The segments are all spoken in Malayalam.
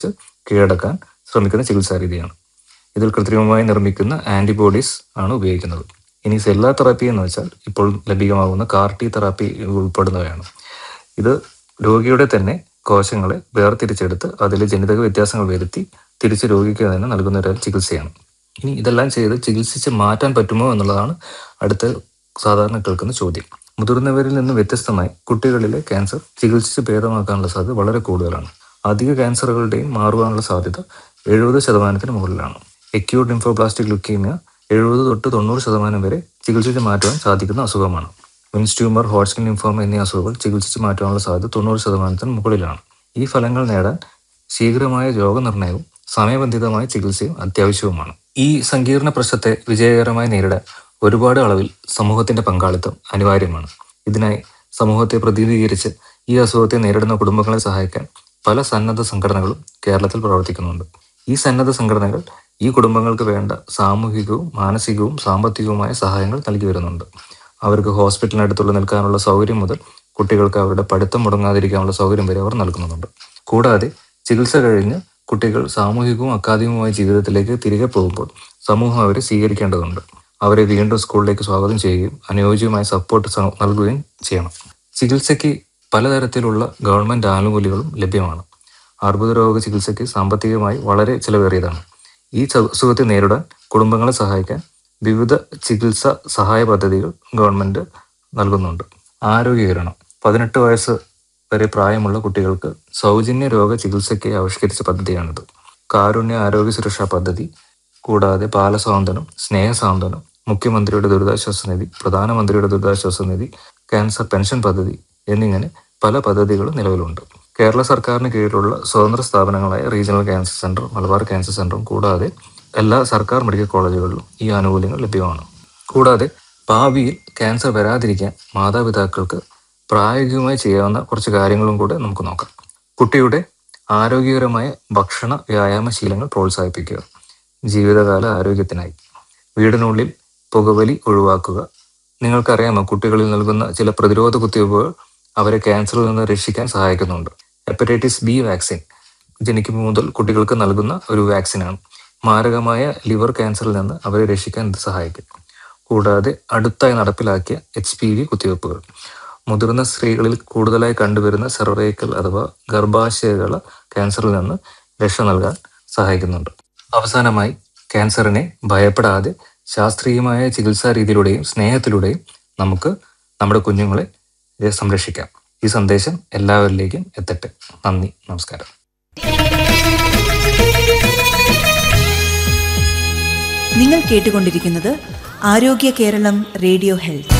കീഴടക്കാൻ ശ്രമിക്കുന്ന ചികിത്സാ രീതിയാണ്. ഇതിൽ കൃത്രിമമായി നിർമ്മിക്കുന്ന ആന്റിബോഡീസ് ആണ് ഉപയോഗിക്കുന്നത്. ഇനി സെല്ലാർ തെറാപ്പി എന്ന് വെച്ചാൽ ഇപ്പോൾ ലഭ്യമാകുന്ന കാർടി തെറാപ്പി ഉൾപ്പെടുന്നവയാണ്. ഇത് രോഗിയുടെ തന്നെ കോശങ്ങളെ വേർതിരിച്ചെടുത്ത് അതിലെ ജനിതക വ്യത്യാസങ്ങൾ വരുത്തി തിരിച്ച് രോഗിക്ക് തന്നെ നൽകുന്ന ഒരു ചികിത്സയാണ്. ഇനി ഇതെല്ലാം ചെയ്ത് ചികിത്സിച്ച് മാറ്റാൻ പറ്റുമോ എന്നുള്ളതാണ് അടുത്ത സാധാരണ കേൾക്കുന്ന ചോദ്യം. മുതിർന്നവരിൽ നിന്ന് വ്യത്യസ്തമായി കുട്ടികളിലെ ക്യാൻസർ ചികിത്സിച്ച് ഭേദമാക്കാനുള്ള സാധ്യത വളരെ കൂടുതലാണ്. അധിക ക്യാൻസറുകളുടെയും മാറുവാനുള്ള സാധ്യത 70% മുകളിലാണ്. എക്യൂട്ട് ലിംഫോബ്ലാസ്റ്റിക് ലുക്കീമിയ 70-90% വരെ ചികിത്സിച്ച് മാറ്റുവാൻ സാധിക്കുന്ന അസുഖമാണ്. വിൻസ് ട്യൂമർ, ഹോട്ട്സ്കിൻ ലിംഫോമ എന്നീ അസുഖങ്ങൾ ചികിത്സിച്ച് മാറ്റാനുള്ള സാധ്യത 90% മുകളിലാണ്. ഈ ഫലങ്ങൾ നേടാൻ ശീഘ്രമായ രോഗനിർണയവും സമയബന്ധിതമായ ചികിത്സയും അത്യാവശ്യവുമാണ്. ഈ സങ്കീർണ പ്രശ്നത്തെ വിജയകരമായി നേരിടാൻ ഒരുപാട് അളവിൽ സമൂഹത്തിന്റെ പങ്കാളിത്തം അനിവാര്യമാണ്. ഇതിനായി സമൂഹത്തെ പ്രതിനിധീകരിച്ച് ഈ അസുഖത്തെ നേരിടുന്ന കുടുംബങ്ങളെ സഹായിക്കാൻ പല സന്നദ്ധ സംഘടനകളും കേരളത്തിൽ പ്രവർത്തിക്കുന്നുണ്ട്. ഈ സന്നദ്ധ സംഘടനകൾ ഈ കുടുംബങ്ങൾക്ക് വേണ്ട സാമൂഹികവും മാനസികവും സാമ്പത്തികവുമായ സഹായങ്ങൾ നൽകി വരുന്നുണ്ട്. അവർക്ക് ഹോസ്പിറ്റലിനടുത്തുള്ള നിൽക്കാനുള്ള സൗകര്യം മുതൽ കുട്ടികൾക്ക് അവരുടെ പഠിത്തം മുടങ്ങാതിരിക്കാനുള്ള സൗകര്യം വരെ അവർ നൽകുന്നുണ്ട്. കൂടാതെ ചികിത്സ കഴിഞ്ഞ് കുട്ടികൾ സാമൂഹികവും അക്കാദമികവുമായ ജീവിതത്തിലേക്ക് തിരികെ പോകുമ്പോൾ സമൂഹം അവരെ സ്വീകരിക്കേണ്ടതുണ്ട്. അവരെ വീണ്ടും സ്കൂളിലേക്ക് സ്വാഗതം ചെയ്യുകയും അനുയോജ്യമായ സപ്പോർട്ട് നൽകുകയും ചെയ്യണം. ചികിത്സയ്ക്ക് പലതരത്തിലുള്ള ഗവൺമെൻറ് ആനുകൂല്യങ്ങളും ലഭ്യമാണ്. അർബുദരോഗ ചികിത്സയ്ക്ക് സാമ്പത്തികമായി വളരെ ചിലവേറിയതാണ്. ഈ അസുഖത്തെ നേരിടാൻ കുടുംബങ്ങളെ സഹായിക്കാൻ വിവിധ ചികിത്സാ സഹായ പദ്ധതികൾ ഗവൺമെൻറ് നൽകുന്നുണ്ട്. ആരോഗ്യകരണം 18 വയസ്സ് വരെ പ്രായമുള്ള കുട്ടികൾക്ക് സൗജന്യ രോഗ ചികിത്സയ്ക്ക് ആവിഷ്കരിച്ച പദ്ധതിയാണിത്. കാരുണ്യ ആരോഗ്യ സുരക്ഷാ പദ്ധതി, കൂടാതെ ബാലസ്വാന്തനം, സ്നേഹസാന്ത്വനം, മുഖ്യമന്ത്രിയുടെ ദുരിതാശ്വാസ നിധി, പ്രധാനമന്ത്രിയുടെ ദുരിതാശ്വാസ നിധി, ക്യാൻസർ പെൻഷൻ പദ്ധതി എന്നിങ്ങനെ പല പദ്ധതികളും നിലവിലുണ്ട്. കേരള സർക്കാരിന് കീഴിലുള്ള സ്വതന്ത്ര സ്ഥാപനങ്ങളായ regional cancer centre, Malabar cancer സെന്ററും കൂടാതെ എല്ലാ സർക്കാർ മെഡിക്കൽ കോളേജുകളിലും ഈ ആനുകൂല്യങ്ങൾ ലഭ്യമാണ്. കൂടാതെ ഭാവിയിൽ ക്യാൻസർ വരാതിരിക്കാൻ മാതാപിതാക്കൾക്ക് പ്രായോഗികമായി ചെയ്യാവുന്ന കുറച്ച് കാര്യങ്ങളും കൂടെ നമുക്ക് നോക്കാം. കുട്ടിയുടെ ആരോഗ്യകരമായ ഭക്ഷണ വ്യായാമ ശീലങ്ങൾ പ്രോത്സാഹിപ്പിക്കുക. ജീവിതകാല ആരോഗ്യത്തിനായി വീടിനുള്ളിൽ പുകവലി ഒഴിവാക്കുക. നിങ്ങൾക്കറിയാമോ, കുട്ടികളിൽ നൽകുന്ന ചില പ്രതിരോധ കുത്തിവയ്പ്പുകൾ അവരെ ക്യാൻസറിൽ നിന്ന് രക്ഷിക്കാൻ സഹായിക്കുന്നുണ്ട്. ഹെപ്പറ്റൈറ്റിസ് ബി വാക്സിൻ ജനിക്കുമ്പോൾ മുതൽ കുട്ടികൾക്ക് നൽകുന്ന ഒരു വാക്സിനാണ്. മാരകമായ ലിവർ ക്യാൻസറിൽ നിന്ന് അവരെ രക്ഷിക്കാൻ ഇത് സഹായിക്കും. കൂടാതെ അടുത്തായി നടപ്പിലാക്കിയ HPV കുത്തിവയ്പ്പുകൾ മുതിർന്ന സ്ത്രീകളിൽ കൂടുതലായി കണ്ടുവരുന്ന സെർവൈക്കൽ അഥവാ ഗർഭാശയകള ക്യാൻസറിൽ നിന്ന് രക്ഷ നൽകാൻ സഹായിക്കുന്നുണ്ട്. അവസാനമായി ക്യാൻസറിനെ ഭയപ്പെടാതെ ശാസ്ത്രീയമായ ചികിത്സാ രീതിയിലൂടെയും സ്നേഹത്തിലൂടെയും നമുക്ക് നമ്മുടെ കുഞ്ഞുങ്ങളെ സംരക്ഷിക്കാം. ഈ സന്ദേശം എല്ലാവരിലേക്കും എത്തട്ടെ. നന്ദി, നമസ്കാരം. നിങ്ങൾ കേട്ടുകൊണ്ടിരിക്കുന്നത് ആരോഗ്യ കേരളം റേഡിയോ ഹെൽത്ത്.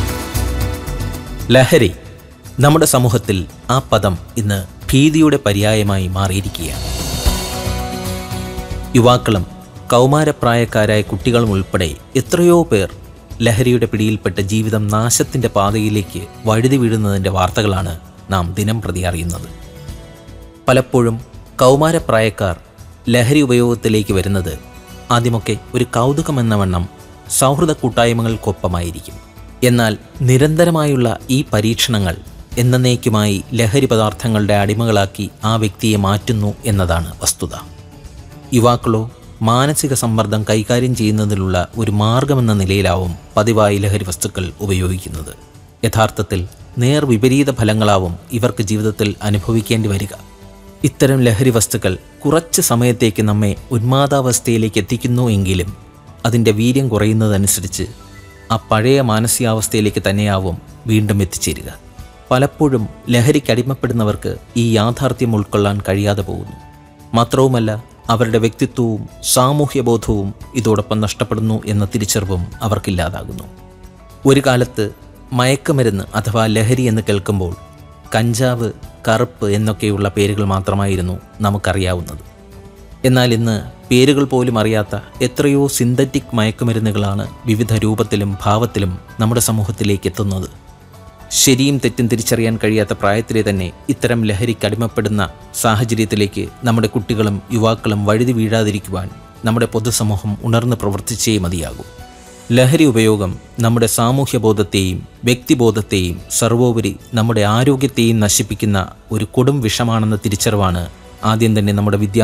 ലഹരി നമ്മുടെ സമൂഹത്തിൽ ആ പദം ഇന്ന് ഭീതിയുടെ പര്യായമായി മാറിയിരിക്കുകയാണ്. യുവാക്കളും കൗമാരപ്രായക്കാരായ കുട്ടികളും ഉൾപ്പെടെ എത്രയോ പേർ ലഹരിയുടെ പിടിയിൽപ്പെട്ട ജീവിതം നാശത്തിൻ്റെ പാതയിലേക്ക് വഴുതി വീഴുന്നതിൻ്റെ വാർത്തകളാണ് നാം ദിനം പ്രതി അറിയുന്നത്. പലപ്പോഴും കൗമാരപ്രായക്കാർ ലഹരി ഉപയോഗത്തിലേക്ക് വരുന്നത് ആദ്യമൊക്കെ ഒരു കൗതുകമെന്ന വണ്ണം സൗഹൃദ കൂട്ടായ്മകൾക്കൊപ്പമായിരിക്കും. എന്നാൽ നിരന്തരമായുള്ള ഈ പരീക്ഷണങ്ങൾ എന്നേക്കുമായി ലഹരി പദാർത്ഥങ്ങളുടെ അടിമകളാക്കി ആ വ്യക്തിയെ മാറ്റുന്നു എന്നതാണ് വസ്തുത. യുവാക്കളോ മാനസിക സമ്മർദ്ദം കൈകാര്യം ചെയ്യുന്നതിനുള്ള ഒരു മാർഗമെന്ന നിലയിലാവും പതിവായി ലഹരി വസ്തുക്കൾ ഉപയോഗിക്കുന്നത്. യഥാർത്ഥത്തിൽ നേർവിപരീത ഫലങ്ങളാവും ഇവർക്ക് ജീവിതത്തിൽ അനുഭവിക്കേണ്ടി വരിക. ഇത്തരം ലഹരി വസ്തുക്കൾ കുറച്ച് സമയത്തേക്ക് നമ്മെ ഉന്മാദാവസ്ഥയിലേക്ക് എത്തിക്കുന്നു എങ്കിലും അതിൻ്റെ വീര്യം കുറയുന്നതനുസരിച്ച് ആ പഴയ മാനസികാവസ്ഥയിലേക്ക് തന്നെയാവും വീണ്ടും എത്തിച്ചേരുക. പലപ്പോഴും ലഹരിക്കടിമപ്പെടുന്നവർക്ക് ഈ യാഥാർത്ഥ്യം ഉൾക്കൊള്ളാൻ കഴിയാതെ പോകുന്നു. മാത്രവുമല്ല, അവരുടെ വ്യക്തിത്വവും സാമൂഹ്യബോധവും ഇതോടൊപ്പം നഷ്ടപ്പെടുന്നു എന്ന തിരിച്ചറിവും അവർക്കില്ലാതാകുന്നു. ഒരു കാലത്ത് മയക്കുമരുന്ന് അഥവാ ലഹരി എന്ന് കേൾക്കുമ്പോൾ കഞ്ചാവ്, കറുപ്പ് എന്നൊക്കെയുള്ള പേരുകൾ മാത്രമായിരുന്നു നമുക്കറിയാവുന്നത്. എന്നാൽ ഇന്ന് പേരുകൾ പോലും അറിയാത്ത എത്രയോ സിന്തറ്റിക് മയക്കുമരുന്നുകളാണ് വിവിധ രൂപത്തിലും ഭാവത്തിലും നമ്മുടെ സമൂഹത്തിലേക്ക് എത്തുന്നത്. ശരിയും തെറ്റും തിരിച്ചറിയാൻ കഴിയാത്ത പ്രായത്തിലെ തന്നെ ഇത്തരം ലഹരിക്കടിമപ്പെടുന്ന സാഹചര്യത്തിലേക്ക് നമ്മുടെ കുട്ടികളും യുവാക്കളും വഴുതി വീഴാതിരിക്കുവാൻ നമ്മുടെ പൊതുസമൂഹം ഉണർന്ന് പ്രവർത്തിച്ചേ മതിയാകൂ. ലഹരി ഉപയോഗം നമ്മുടെ സാമൂഹ്യബോധത്തെയും വ്യക്തിബോധത്തെയും സർവോപരി നമ്മുടെ ആരോഗ്യത്തെയും നശിപ്പിക്കുന്ന ഒരു കൊടും വിഷമാണെന്ന തിരിച്ചറിവാണ് ആദ്യം തന്നെ നമ്മുടെ